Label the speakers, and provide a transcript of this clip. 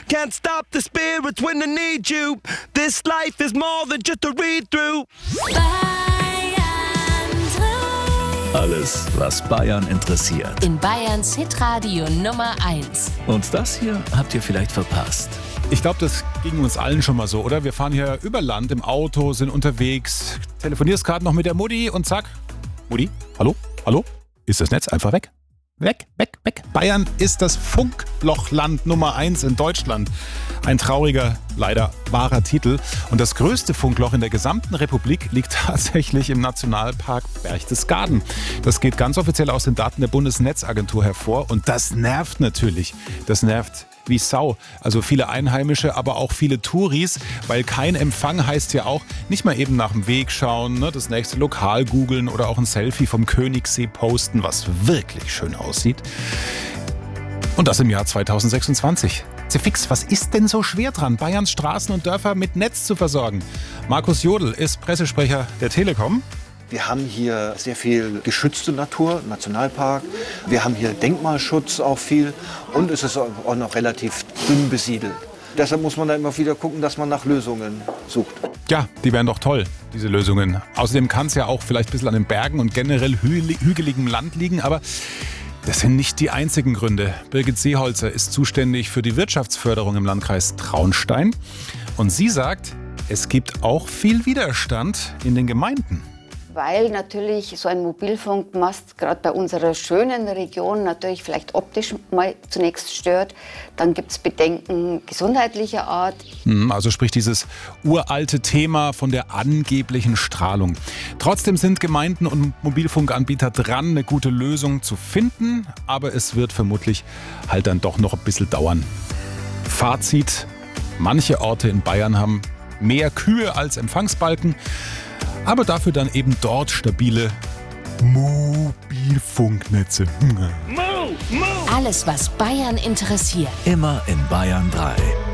Speaker 1: Can't stop the spirits when I need you. This life is more than just a read-through.
Speaker 2: Alles, was Bayern interessiert.
Speaker 3: In Bayerns Hitradio Nummer 1.
Speaker 2: Und das hier habt ihr vielleicht verpasst.
Speaker 4: Ich glaube, das ging uns allen schon mal so, oder? Wir fahren hier über Land im Auto, sind unterwegs, telefonierst gerade noch mit der Mutti und zack. Mutti, hallo, hallo? Ist das Netz einfach weg? Weg, weg, weg. Bayern ist das Funklochland Nummer 1 in Deutschland. Ein trauriger, leider wahrer Titel. Und das größte Funkloch in der gesamten Republik liegt tatsächlich im Nationalpark Berchtesgaden. Das geht ganz offiziell aus den Daten der Bundesnetzagentur hervor. Und das nervt natürlich. Das nervt wie Sau. Also viele Einheimische, aber auch viele Touris, weil kein Empfang heißt ja auch nicht mal eben nach dem Weg schauen, ne, das nächste Lokal googeln oder auch ein Selfie vom Königssee posten, was wirklich schön aussieht. Und das im Jahr 2026. Fix, was ist denn so schwer dran, Bayerns Straßen und Dörfer mit Netz zu versorgen? Markus Jodl ist Pressesprecher der Telekom.
Speaker 5: Wir haben hier sehr viel geschützte Natur, Nationalpark. Wir haben hier Denkmalschutz auch viel und es ist auch noch relativ dünn besiedelt. Deshalb muss man da immer wieder gucken, dass man nach Lösungen sucht.
Speaker 4: Ja, die wären doch toll, diese Lösungen. Außerdem kann es ja auch vielleicht ein bisschen an den Bergen und generell hügeligem Land liegen, aber das sind nicht die einzigen Gründe. Birgit Seeholzer ist zuständig für die Wirtschaftsförderung im Landkreis Traunstein und sie sagt, es gibt auch viel Widerstand in den Gemeinden.
Speaker 6: Weil natürlich so ein Mobilfunkmast gerade bei unserer schönen Region natürlich vielleicht optisch mal zunächst stört. Dann gibt es Bedenken gesundheitlicher Art.
Speaker 4: Also sprich dieses uralte Thema von der angeblichen Strahlung. Trotzdem sind Gemeinden und Mobilfunkanbieter dran, eine gute Lösung zu finden. Aber es wird vermutlich halt dann doch noch ein bisschen dauern. Fazit: Manche Orte in Bayern haben mehr Kühe als Empfangsbalken. Aber dafür dann eben dort stabile Mobilfunknetze.
Speaker 3: Alles, was Bayern interessiert.
Speaker 2: Immer in Bayern 3.